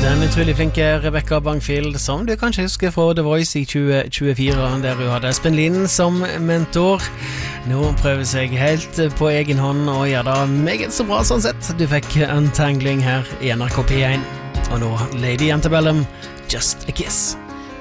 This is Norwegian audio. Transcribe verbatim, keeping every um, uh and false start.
Den utrolig flinke Rebecca Bangfield, som du kanskje husker fra The Voice i tjue tjuefire, der hun hadde Espen Lind som mentor. Nå prøver seg helt på egen hånd, og gjør det meget så bra sånn sett. Du fikk Untangling her i N R K P én, og nå Lady Antebellum, Just a Kiss.